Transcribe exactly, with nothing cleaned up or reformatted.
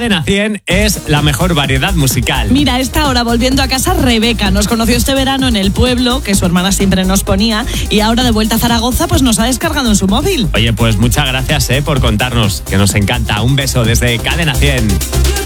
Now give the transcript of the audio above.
Cadena cien es la mejor variedad musical. Mira, a esta hora, volviendo a casa, Rebeca nos conoció este verano en el pueblo, que su hermana siempre nos ponía, y ahora de vuelta a Zaragoza, pues nos ha descargado en su móvil. Oye, pues muchas gracias eh, por contarnos, que nos encanta. Un beso desde Cadena cien.